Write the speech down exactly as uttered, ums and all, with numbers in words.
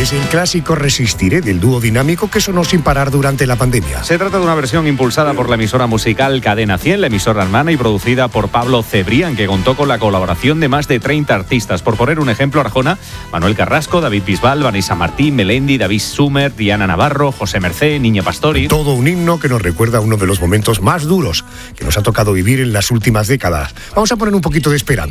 es el clásico Resistiré del dúo dinámico que sonó sin parar durante la pandemia. Se trata de una versión impulsada por la emisora musical Cadena cien, la emisora hermana, y producida por Pablo Cebrián, que contó con la colaboración de más de treinta artistas. Por poner un ejemplo, Arjona, Manuel Carrasco, David Bisbal, Vanessa Martín, Melendi, David Sumer, Diana Navarro, José Mercé, Niña Pastori. Todo un himno que nos recuerda uno de los momentos más duros que nos ha tocado vivir en las últimas décadas. Vamos a poner un poquito de esperanza.